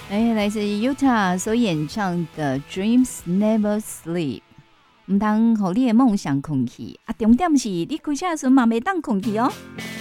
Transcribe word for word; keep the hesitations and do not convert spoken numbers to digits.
哎，来自 Utah 所演唱的《Dreams Never Sleep》，唔通互你的梦想困去啊！重点是你开车的时候嘛，袂当困去哦。